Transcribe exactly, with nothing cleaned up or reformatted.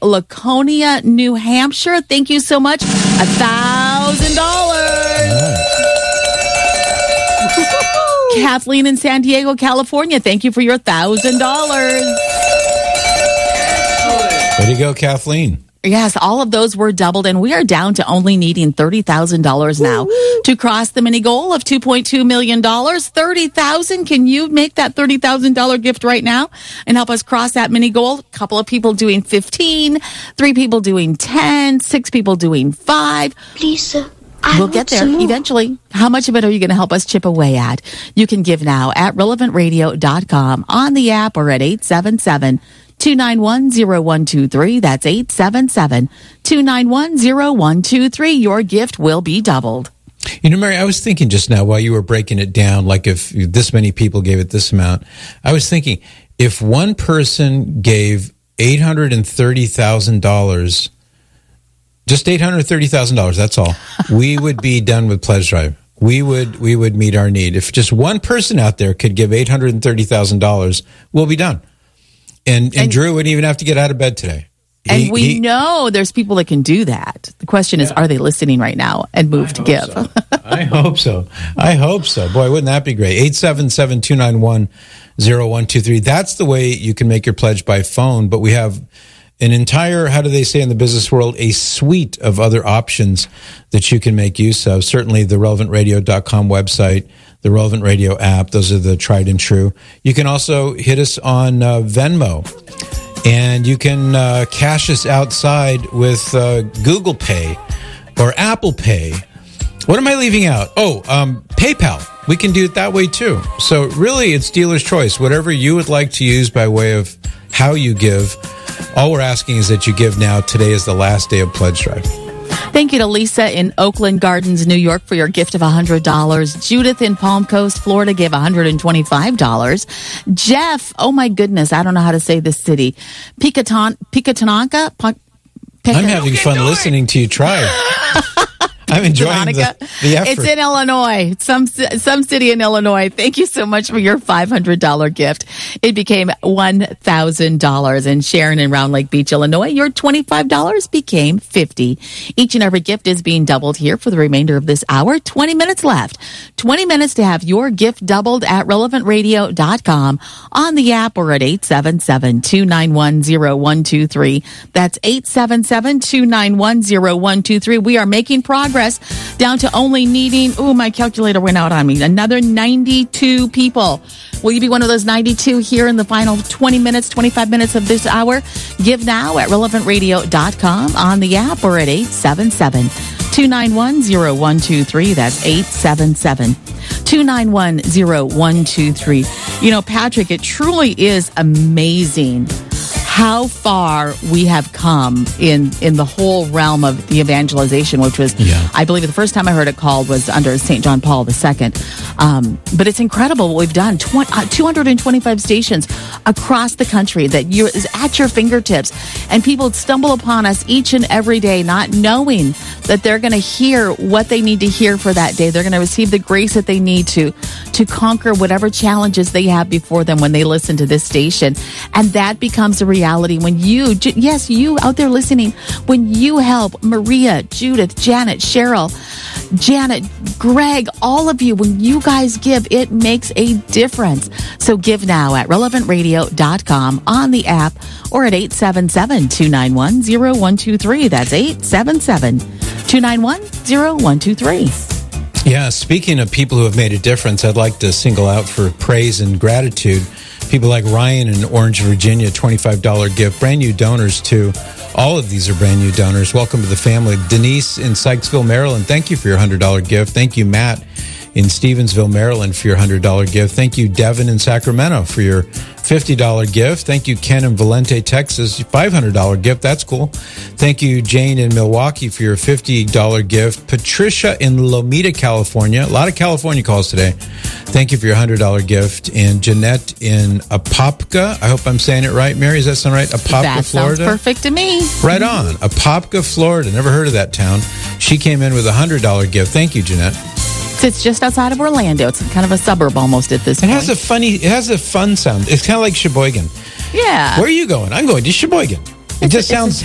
Laconia, New Hampshire. Thank you so much. A thousand dollars. Kathleen in San Diego, California. Thank you for your thousand dollars. Way to go, Kathleen. Yes, all of those were doubled, and we are down to only needing thirty thousand dollars now Woo-hoo. to cross the mini goal of two point two million dollars. thirty thousand dollars. Can you make that thirty thousand dollars gift right now and help us cross that mini goal? A couple of people doing fifteen, three people doing ten, six people doing five. Please, sir. I We'll get there eventually. How much of it are you going to help us chip away at? You can give now at relevant radio dot com, on the app, or at eight seven seven, two nine one, zero one two three. That's eight seven seven, two nine one, zero one two three. Your gift will be doubled. You know, Mary, I was thinking just now while you were breaking it down, like if this many people gave it this amount, I was thinking if one person gave eight hundred thirty thousand dollars, just eight hundred thirty thousand dollars, that's all, we would be done with Pledge Drive. We would we would meet our need. If just one person out there could give eight hundred thirty thousand dollars, we'll be done. And, and, and Drew wouldn't even have to get out of bed today. And he, we he, know there's people that can do that. The question is, yeah. are they listening right now and move I to give? So. I hope so. I hope so. Boy, wouldn't that be great? eight seven seven, two nine one, zero one two three. That's the way you can make your pledge by phone. But we have an entire, how do they say in the business world, a suite of other options that you can make use of. Certainly the relevant radio dot com website, the Relevant Radio app. Those are the tried and true. You can also hit us on uh, Venmo. And you can uh, cash us outside with uh, Google Pay or Apple Pay. What am I leaving out? Oh, um, PayPal. We can do it that way too. So really, it's dealer's choice. Whatever you would like to use by way of how you give, all we're asking is that you give now. Today is the last day of Pledge Drive. Thank you to Lisa in Oakland Gardens, New York, for your gift of one hundred dollars. Judith in Palm Coast, Florida, gave one hundred twenty-five dollars. Jeff, oh my goodness, I don't know how to say this city. Picaton, Picatonaka? I'm having fun listening to you try. I'm enjoying the, the effort. It's in Illinois, some some city in Illinois. Thank you so much for your five hundred dollars gift. It became one thousand dollars. And Sharon in Round Lake Beach, Illinois, your twenty-five dollars became fifty dollars. Each and every gift is being doubled here for the remainder of this hour. twenty minutes left. twenty minutes to have your gift doubled at relevant radio dot com, on the app, or at eight seven seven, two nine one, zero one two three. That's eight seven seven, two nine one, zero one two three. We are making progress. Down to only needing, oh, my calculator went out on me, another ninety-two people. Will you be one of those ninety-two here in the final twenty minutes, twenty-five minutes of this hour? Give now at relevant radio dot com, on the app, or at eight seven seven, two nine one, zero one two three. That's eight seven seven, two nine one, zero one two three. You know, Patrick, it truly is amazing how far we have come in, in the whole realm of the evangelization, which was, yeah. I believe the first time I heard it called was under Saint John Paul the Second. Um, but it's incredible what we've done. Tw- uh, two hundred twenty-five stations across the country that you, is at your fingertips. And people stumble upon us each and every day, not knowing that they're going to hear what they need to hear for that day. They're going to receive the grace that they need to, to conquer whatever challenges they have before them when they listen to this station. And that becomes a reality. When you, yes, you out there listening, when you help Maria, Judith, Janet, Cheryl, Janet, Greg, all of you, when you guys give, it makes a difference. So give now at relevant radio dot com, on the app, or at eight seven seven, two nine one, zero one two three. That's eight seven seven, two nine one, zero one two three. Yeah, speaking of people who have made a difference, I'd like to single out for praise and gratitude people like Ryan in Orange, Virginia, twenty-five dollars gift. Brand new donors, too. All of these are brand new donors. Welcome to the family. Denise in Sykesville, Maryland, thank you for your one hundred dollars gift. Thank you, Matt in Stevensville, Maryland, for your one hundred dollars gift. Thank you, Devin in Sacramento, for your fifty dollars gift. Thank you, Ken in Valente, Texas, five hundred dollars gift. That's cool. Thank you, Jane in Milwaukee, for your fifty dollars gift. Patricia in Lomita, California. A lot of California calls today. Thank you for your one hundred dollars gift. And Jeanette in Apopka. I hope I'm saying it right. Mary, does that sound right? Apopka, that Florida? That sounds perfect to me. Right on. Apopka, Florida. Never heard of that town. She came in with a one hundred dollars gift. Thank you, Jeanette. It's just outside of Orlando. It's kind of a suburb almost at this it point. It has a funny, it has a fun sound. It's kind of like Sheboygan. Yeah. Where are you going? I'm going to Sheboygan. It it's just a, sounds